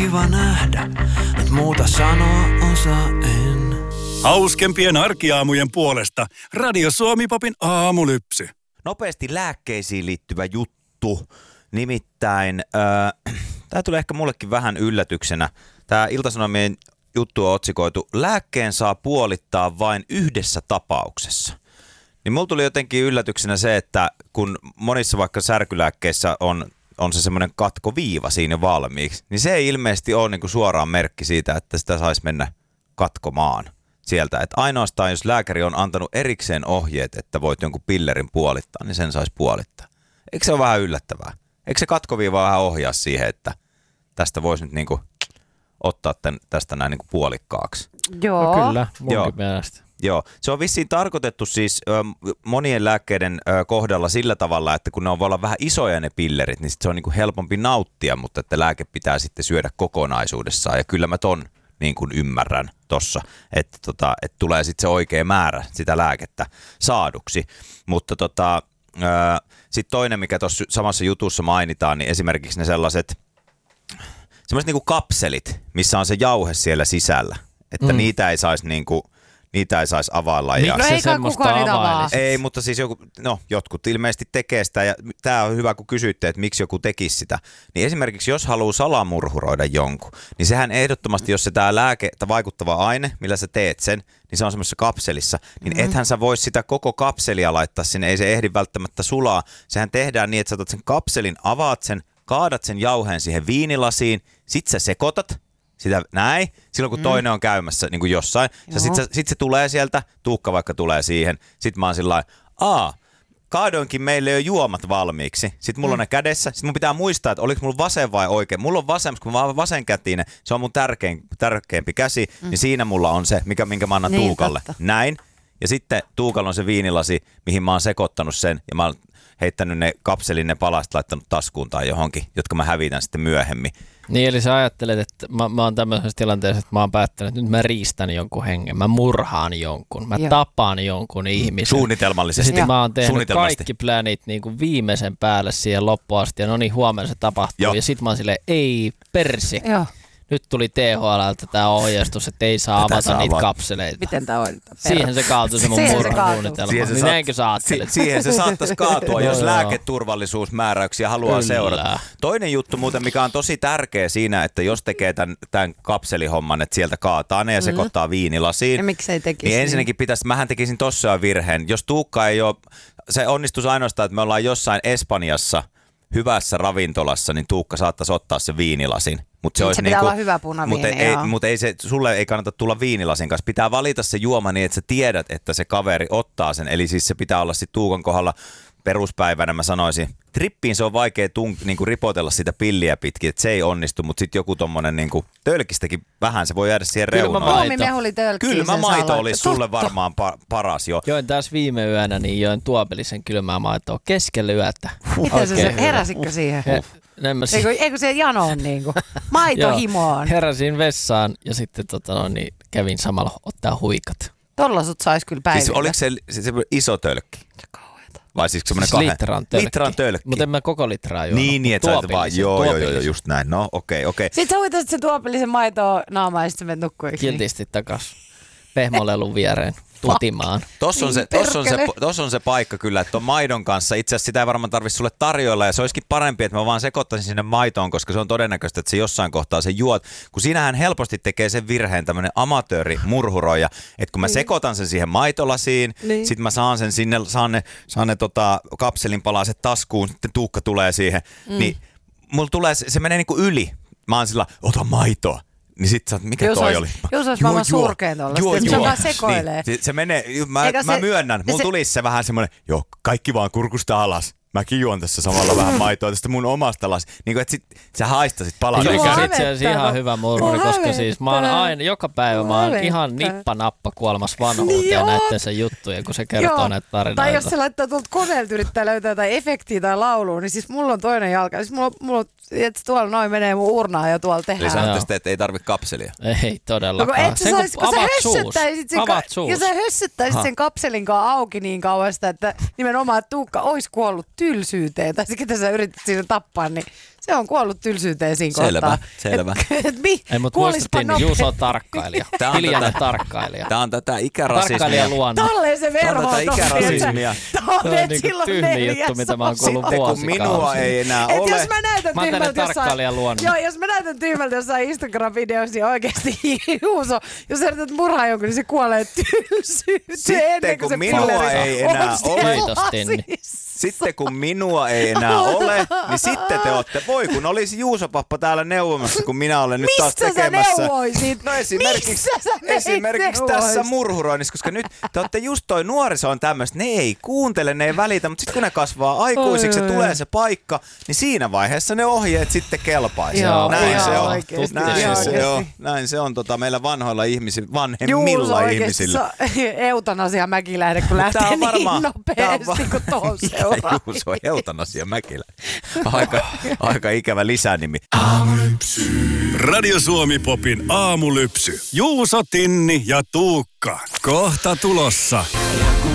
kiva nähdä, mut muuta sanoa osaen. Hauskempien arkiaamujen puolesta Radio Suomi-popin aamulypsy. Nopeasti lääkkeisiin liittyvä juttu. Nimittäin, tämä tulee ehkä mullekin vähän yllätyksenä. Tämä Ilta-Sanomien juttu on otsikoitu, lääkkeen saa puolittaa vain yhdessä tapauksessa. Niin mulla tuli jotenkin yllätyksenä se, että kun monissa vaikka särkylääkkeissä on se semmoinen katkoviiva siinä valmiiksi, niin se ei ilmeisesti ole niinku suoraan merkki siitä, että sitä saisi mennä katkomaan sieltä. Että ainoastaan jos lääkäri on antanut erikseen ohjeet, että voit jonkun pillerin puolittaa, niin sen saisi puolittaa. Eikö se ole vähän yllättävää? Eikö se katkoviiva vähän ohjaa siihen, että tästä voisi nyt niinku ottaa tästä näin niinku puolikkaaksi? Joo. No kyllä, munkin mielestä. Joo, se on vissiin tarkoitettu siis monien lääkkeiden kohdalla sillä tavalla, että kun ne voi olla vähän isoja ne pillerit, niin sit se on niinku helpompi nauttia, mutta että lääke pitää sitten syödä kokonaisuudessaan. Ja kyllä mä ton niin kuin ymmärrän tossa, että tulee sitten se oikea määrä sitä lääkettä saaduksi. Mutta sitten toinen, mikä tuossa samassa jutussa mainitaan, niin esimerkiksi ne sellaiset niinku kapselit, missä on se jauhe siellä sisällä, että niitä ei saisi niinku availla. No eikä kukaan niitä avaa. Ei, mutta siis jotkut ilmeisesti tekee sitä, ja tämä on hyvä, kun kysyitte, että miksi joku tekisi sitä. Niin esimerkiksi jos haluaa salamurhuroida jonkun, niin sehän ehdottomasti, jos se tämä lääke tai vaikuttava aine, millä sä teet sen, niin se on semmoisessa kapselissa, niin ethän sä vois sitä koko kapselia laittaa sinne, ei se ehdi välttämättä sulaa. Sehän tehdään niin, että sä otat sen kapselin, avaat sen, kaadat sen jauheen siihen viinilasiin, sit sä sekoitat sitä näin, silloin kun toinen on käymässä niin kuin jossain. Sitten se tulee sieltä, Tuukka vaikka tulee siihen. Sitten mä oon sillä lailla, kaadoinkin meille jo juomat valmiiksi. Sitten mulla on ne kädessä. Sitten mun pitää muistaa, että oliko mulla vasen vai oikein. Mulla on vasen, kun mä oon vasenkätinen, se on mun tärkeämpi käsi. Niin siinä mulla on se, minkä mä annan niin, Tuukalle. Totta. Näin. Ja sitten Tuukalla on se viinilasi, mihin mä oon sekoittanut sen. Ja mä oon heittänyt ne kapselin, ne palaset, laittanut taskuun tai johonkin, jotka mä hävitän sitten myöhemmin. Niin, eli sä ajattelet, että mä oon tämmöisessä tilanteessa, että mä oon päättänyt, että nyt mä riistän jonkun hengen, mä murhaan jonkun, mä tapaan jonkun ihmisen. Suunnitelmallisesti. Sitten mä oon tehnyt kaikki planit niin kuin viimeisen päälle siihen loppuun asti, ja no niin, huomenna se tapahtuu. Joo. Ja sit mä oon silleen, ei persi. Joo. Nyt tuli THL:ltä tämä ohjeistus, että ei saa avata niitä kapseleita. Miten tämä on? Siihen se kaatui se mun murhasuunnitelma. Niin näinkö sä ajattelet? Siihen se saattaisi kaatua, jos lääketurvallisuusmääräyksiä haluaa seurata. Toinen juttu muuten, mikä on tosi tärkeä siinä, että jos tekee tämän kapselihomman, että sieltä kaataa ne ja sekoittaa viinilasiin. Ja miksei tekisi? Niin ensinnäkin mähän tekisin tossa jo virheen. Jos Tuukka ei ole, se onnistuisi ainoastaan, että me ollaan jossain Espanjassa hyvässä ravintolassa, niin Tuukka saattaisi ottaa se viinilasin. Se pitää olla hyvä punaviini. Mutta sulle ei kannata tulla viinilasin kanssa. Pitää valita se juoma niin, että sä tiedät, että se kaveri ottaa sen. Eli siis se pitää olla sitten Tuukan kohdalla peruspäivänä, mä sanoisin. Trippiin se on vaikea niinku ripotella sitä pilliä pitkin, että se ei onnistu, mutta sitten joku tommonen niinku tölkistäkin vähän, se voi jäädä siihen reunoille. Kylmä maito olisi sulle varmaan paras jo. Join taas viime yönä, niin join tuopillisen kylmää maitoa keskellä yötä. Miten se heräsitkö siihen? Eikö se jano on niinku maitohimoon? Heräsin vessaan ja sitten niin kävin samalla ottaa huikat. Tolla sut sais kyllä päivillä. Siis oliko se iso tölkki? Vai siis semmoinen litran tölkki. Mutta en mä koko litraa juonut. Niin, että sä et vaan, joo, just näin. No, okei. Sitten sä huitasit sen tuopillisen maitoa naamaan ja sitten sä menet nukkuiksi. Kiltisti takas pehmolelun viereen tutimaan. Tossa on se paikka kyllä, että ton maidon kanssa itse asiassa sitä ei varmaan tarvitse sulle tarjoilla ja se olisikin parempi, että mä vaan sekoittaisin sinne maitoon, koska se on todennäköistä, että se jossain kohtaa se juot. Kun siinähän helposti tekee sen virheen tämmönen amatöörimurhuroija, että kun mä sekoitan sen siihen maitolasiin, sit mä saan sen sinne, saan ne kapselin palaset taskuun, sitten Tuukka tulee siihen, niin mulla tulee, se menee niinku yli. Mä oon sillä, ota maitoa. Niin sit sä, mikä toi oli? Jos olisi vaan surkeen tollaista, se vaan sekoilee. Niin, se menee, mä myönnän, mulla tulisi se vähän semmoinen, kaikki vaan kurkusta alas. Mäkin juon tässä samalla vähän maitoa tästä mun omasta niin että sit sä haistasit palanen. Itse asiassa ihan hyvä murhuri, koska siis mä oon aina, joka päivä mä oon ihan nippanappa kuolemassa vanhuuteen näitten sen juttuja, kun se kertoo näitä tarinoita. Tai jos se laittaa tuolta koneelta yrittää löytää jotain efektiä tai laulua, niin siis mulla on toinen jalka. Siis mulla että tuolla noin menee mun urnaan ja tuolla tehdään. Eli sanotte, että ei tarvitse kapselia. Ei todellakaan. No, jos sä hössyttäisit sen kapselin kanssa auki niin kauan sitä, että nimenomaan Tuukka olisi kuollut tylsyyteen. Tai se, ketä sä yritit siinä tappaa, niin se on kuollut tylsyyteen siinä kohtaa. Selvä. Ei, mutta muistettiin, niin Juuso on tarkkailija. Hiljainen tarkkailija. Tämä on tätä ikärasismia. Tarkkailija luonnon. Tolleen se verho on tätä ikärasismia. Tämä on niinku tyhmi juttu, mitä mä oon kuullut vuosikausia. Sitten kun minua ei enää ole. Jos mä näytän tyhmältä jos mä näytän tyhmältä jossain Instagram-videossa, niin oikeasti Juuso, jos sä yrität murhaa jonkun, niin se kuolee tylsyyteen. Sitten kun minua ei enää ole. Sitten kun minua ei enää ole, niin sitten te olette, voi kun olisi Juuso-pappa täällä neuvomassa, kun minä olen nyt taas tekemässä. Mistä sä neuvoisit? No esimerkiksi tässä murhuroinnissa, koska nyt te olette just toi nuoriso on tämmöistä, ne ei kuuntele, ne ei välitä, mutta sitten kun ne kasvaa aikuisiksi ja tulee se paikka, niin siinä vaiheessa ne ohjeet sitten kelpaisi. Näin se on meillä vanhoilla ihmisillä, vanhemmilla ihmisillä. Eutanasia Mäkilähde, kun lähtee niin nopeasti kuin tuohon seuraa. Juuso Eutanasia Mäkilä. Aika ikävä lisänimi. Radio Suomi Popin aamulypsy. Juuso, Tinni ja Tuukka. Kohta tulossa.